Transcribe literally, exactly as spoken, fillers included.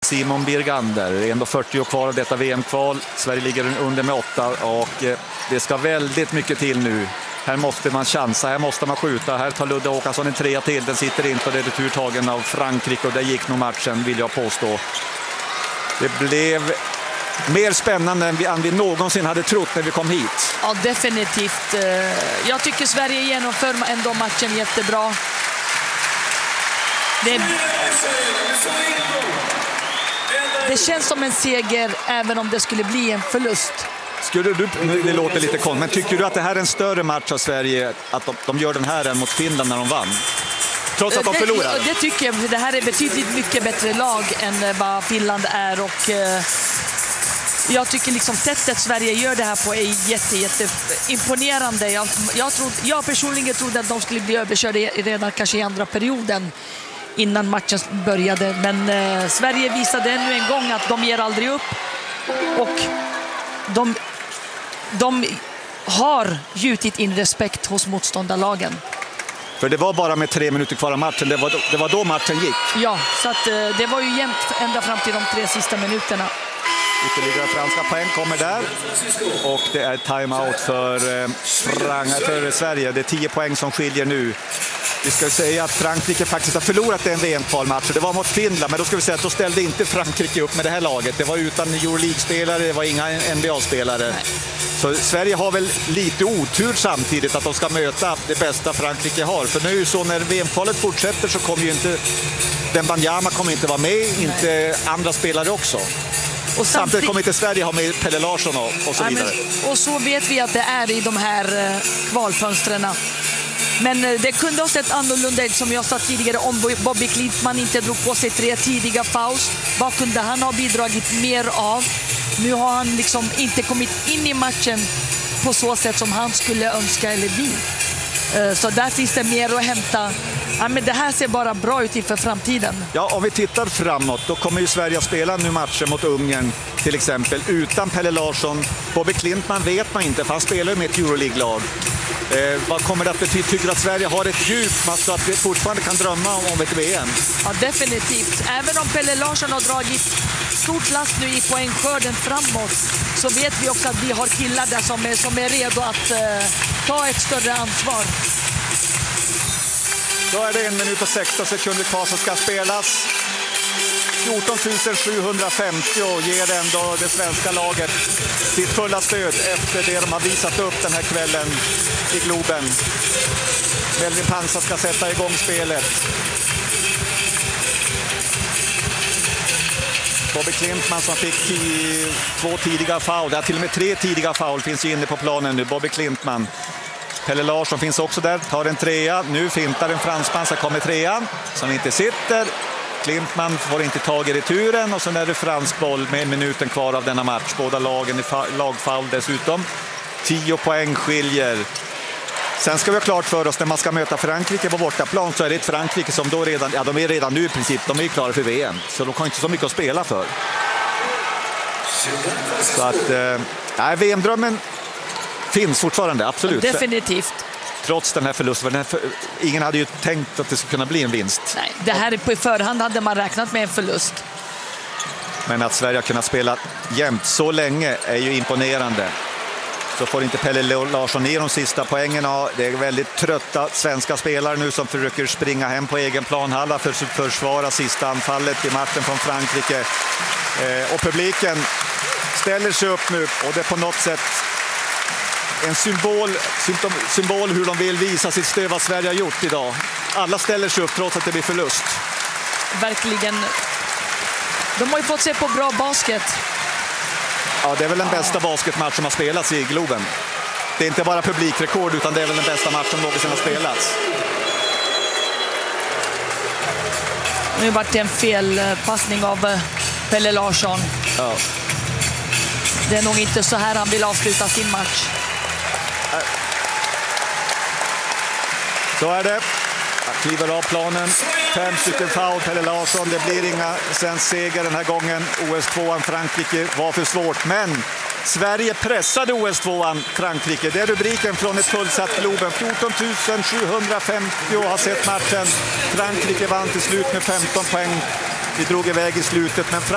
Simon Birgander. Det är ändå fyrtio kvar av detta V M-kval. Sverige ligger under med åtta och det ska väldigt mycket till nu. Här måste man chansa, här måste man skjuta. Här tar Ludde Åkesson en trea till, den sitter inte och det är returtagen av Frankrike och där gick nog matchen, vill jag påstå. Det blev mer spännande än vi, än vi någonsin hade trott när vi kom hit. Ja, definitivt. Jag tycker Sverige genomför ändå matchen jättebra. Det, det känns som en seger även om det skulle bli en förlust. Skulle du, det låter lite konstigt, men tycker du att det här är en större match av Sverige, att de, de gör den här än mot Finland när de vann? Trots att de förlorar? Det, det tycker jag, för det här är betydligt mycket bättre lag än vad Finland är och eh, jag tycker liksom sättet Sverige gör det här på är jätte, jätte imponerande. Jag, jag, trodde, jag personligen trodde att de skulle bli överkörda redan kanske i andra perioden innan matchen började, men eh, Sverige visade ännu en gång att de ger aldrig upp och de, de har gjutit in respekt hos motståndarlagen. För det var bara med tre minuter kvar av matchen, det var, det var då matchen gick. Ja, så att, eh, det var ju jämnt ända fram till de tre sista minuterna. Ytterligare franska poäng kommer där. Och det är timeout för, eh, Frank- för Sverige. Det är tio poäng som skiljer nu. Vi ska säga att Frankrike faktiskt har förlorat en V M-kvalmatch. Det var mot Finland, men då ska vi säga att då ställde inte Frankrike upp med det här laget. Det var utan Euroleague-spelare, det var inga N B A-spelare. Så Sverige har väl lite otur samtidigt att de ska möta det bästa Frankrike har. För nu så när V M-kvalet fortsätter så kommer ju inte Wembanyama kommer inte vara med, inte andra spelare också. Och samtidigt, samtidigt kommer inte Sverige ha med Pelle Larsson och, och så vidare. Ja, men, och så vet vi att det är i de här eh, kvalfönstren. Men eh, det kunde ha sett annorlunda ut, som jag sa tidigare, om Bobby Klintman inte drog på sig tre tidiga fouls. Vad kunde han ha bidragit mer av? Nu har han liksom inte kommit in i matchen på så sätt som han skulle önska eller vi. Eh, så där finns det mer att hämta. Ja, men det här ser bara bra ut inför framtiden. Ja, om vi tittar framåt, då kommer ju Sverige att spela nu matcher mot Ungern till exempel utan Pelle Larsson. Bobby Klintman vet man inte, för han spelar med ett Euroleague-lag. Eh, vad kommer det att betyda? Tycker du att Sverige har ett djup så att vi fortfarande kan drömma om ett V M? Ja, definitivt. Även om Pelle Larsson har dragit stort last nu i poängskörden framåt, så vet vi också att vi har killar där som är, som är redo att eh, ta ett större ansvar. Då är det en minut och sexton sekunder kvar som ska spelas. fjorton tusen sjuhundrafemtio och ger ändå det svenska laget sitt fulla stöd efter det de har visat upp den här kvällen i Globen. Melvin Pansar ska sätta igång spelet. Bobby Klintman som fick tio, två tidiga foul, ja, till och med tre tidiga foul finns ju inne på planen nu. Bobby Klintman. Pelle Larsson finns också där, tar en trea. Nu fintar en fransman, så kommer trean som inte sitter. Klintman får inte tag i returen och sen är det fransk boll med minuten kvar av denna match. Båda lagen i lagfoul dessutom. Tio poäng skiljer. Sen ska vi ha klart för oss, när man ska möta Frankrike på bortaplan, så är det ett Frankrike som då redan, ja, de är redan nu i princip, de är klara för V M. Så de har inte så mycket att spela för. Så att, eh, V M-drömmen finns fortfarande, absolut. Definitivt. Trots den här förlusten. Den här för... Ingen hade ju tänkt att det skulle kunna bli en vinst. Nej, det här på förhand hade man räknat med en förlust. Men att Sverige har kunnat spela jämnt så länge är ju imponerande. Så får inte Pelle Larsson ner de sista poängen. Det är väldigt trötta svenska spelare nu som försöker springa hem på egen planhalla för att försvara sista anfallet i matchen från Frankrike. Eh, och publiken ställer sig upp nu och det är på något sätt en symbol, symptom, symbol hur de vill visa sitt stöd vad Sverige har gjort idag. Alla ställer sig upp trots att det blir förlust. Verkligen. De har ju fått se på bra basket. Ja, det är väl den bästa basketmatch som har spelats i Globen. Det är inte bara publikrekord, utan det är väl den bästa match som någonsin har spelats. Nu var det en felpassning av Pelle Larsson. Ja. Det är nog inte så här han vill avsluta sin match. Så är det. Jag kliver av planen. Fem stycken foul, Pelle Larsson. Det blir inga svensk seger den här gången. O S tvåan Frankrike var för svårt, men Sverige pressade O S tvåan Frankrike. Det är rubriken från ett fullsatt Globen. fjorton tusen sjuhundrafemtio har sett matchen. Frankrike vann till slut med femton poäng. Vi drog iväg i slutet, men